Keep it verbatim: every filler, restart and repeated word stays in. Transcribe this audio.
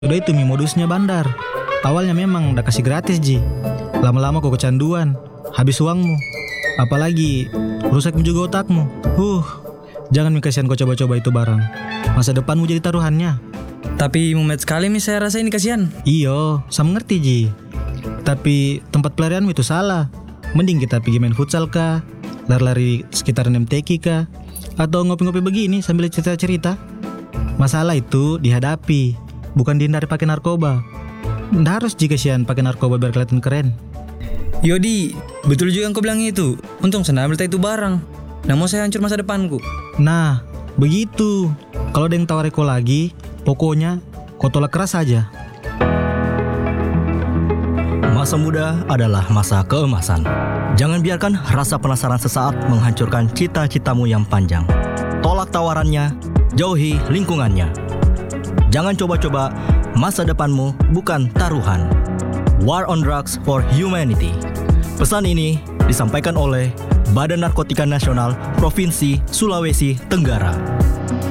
Udah itu mi modusnya bandar. Awalnya memang udah kasih gratis Ji. Lama-lama kok kecanduan, habis uangmu. Apalagi rusak juga otakmu. Huh, jangan mi kasihan kau coba-coba itu barang. Masa depanmu jadi taruhannya. Tapi mumet sekali mi saya rasa ini kasihan. Iyo, sama ngerti Ji. Tapi tempat pelarianmu itu salah. Mending kita pergi main futsal kah, lari-lari sekitaran M T Q kah, atau ngopi-ngopi begini sambil cerita-cerita. Masalah itu dihadapi, bukan dihindari pakai narkoba. Nggak harus jika kasihan pakai narkoba biar kelihatan keren. Yodi, betul juga yang kau bilang itu. Untung saya ambil itu barang. Nah mau saya hancur masa depanku. Nah, begitu. Kalau ada yang tawar kau lagi, pokoknya kau tolak keras saja. Masa muda adalah masa keemasan. Jangan biarkan rasa penasaran sesaat menghancurkan cita-citamu yang panjang. Tolak tawarannya, jauhi lingkungannya. Jangan coba-coba, masa depanmu bukan taruhan. War on Drugs for Humanity. Pesan ini disampaikan oleh Badan Narkotika Nasional Provinsi Sulawesi Tenggara.